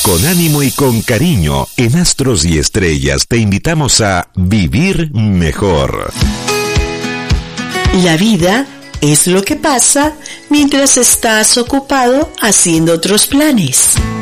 Con ánimo y con cariño, en Astros y Estrellas te invitamos a vivir mejor. La vida es lo que pasa mientras estás ocupado haciendo otros planes.